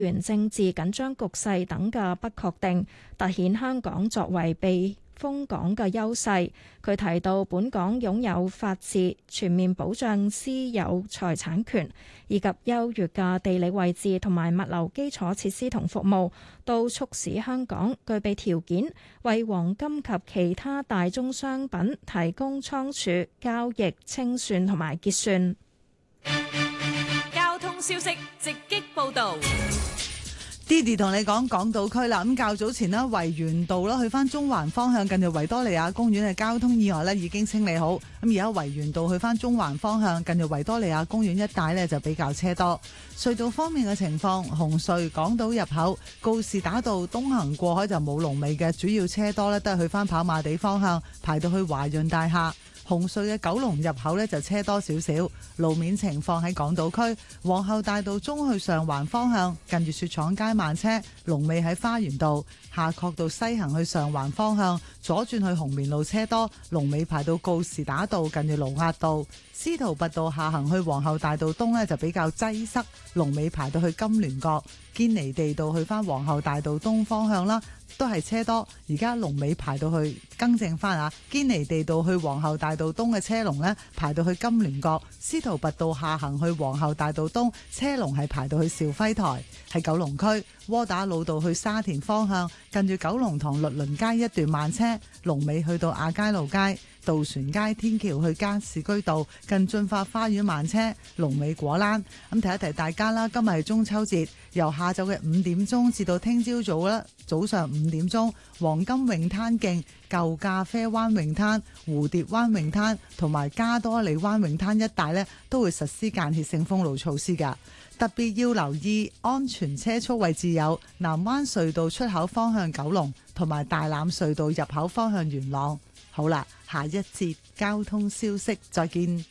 原政治緊張局勢等嘅不確定，凸顯香港作為避風港嘅優勢。佢提到，本港擁有法治、全面保障私有財產權以及優越嘅地理位置同埋物流基礎設施同服務，都促使香港具備條件為黃金及其他大宗商品提供倉儲、交易、清算同埋結算。 交通消息直擊報導。 Didi 同你講港島區啦，咁較早前啦，維園道啦去翻中環方向，近住維多利亞公園嘅交通意外咧已經清理好。咁而家維園道去翻中環方向，近住維多利亞公園一帶咧就比較車多。隧道方面嘅情況，紅隧港島入口告士打道東行過海就冇龍尾嘅，主要車多咧都係去翻跑馬地方向，排到去華潤大廈。紅隧嘅九龍入口呢就車多少少，路面情況喺港島區皇后大道中去上環方向，近住雪廠街慢車，龍尾喺花園道；夏慤道西行去上環方向，左轉去紅棉路車多，龍尾排到告士打道近住盧押道；司徒拔道下行去皇后大道東呢就比較擠塞，龍尾排到去金聯角；堅尼地道去返皇后大道東方向啦，都係車多，而家龍尾排到去更正翻啊！堅尼地道去皇后大道東嘅車龍呢，排到去金聯角；司徒拔道下行去皇后大道東車龍係排到去兆輝台。喺九龍區窩打老道去沙田方向，近住九龍塘律倫街一段慢車，龍尾去到亞皆老街；渡船街天橋去加士居道近駿發花園慢車，龍尾果欄。咁提一提大家啦，今日係中秋節，由下晝嘅5點鐘至到聽朝早啦，早上5點鐘，黃金泳灘徑、舊咖啡灣泳灘、蝴蝶灣泳灘同埋加多利灣泳灘一帶呢，都會實施間歇性封路措施㗎。特別要留意安全車速位置有南灣隧道出口方向九龍同埋大欖隧道入口方向元朗。好啦，下一節交通消息再見。